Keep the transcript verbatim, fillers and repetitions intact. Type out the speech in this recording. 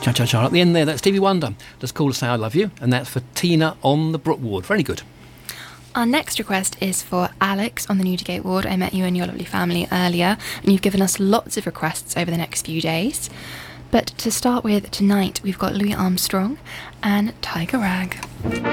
Cha cha cha at the end there. That's Stevie Wonder. Just call to say I love you, and that's for Tina on the Brook Ward. Very good. Our next request is for Alex on the Newdigate Ward. I met you and your lovely family earlier, and you've given us lots of requests over the next few days. But to start with, tonight we've got Louis Armstrong and Tiger Rag.